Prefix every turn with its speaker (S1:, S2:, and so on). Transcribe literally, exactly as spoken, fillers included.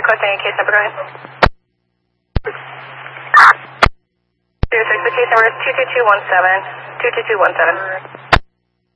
S1: requesting a case number, go ahead. zero six, the case number is two two two one seven, two two two one seven.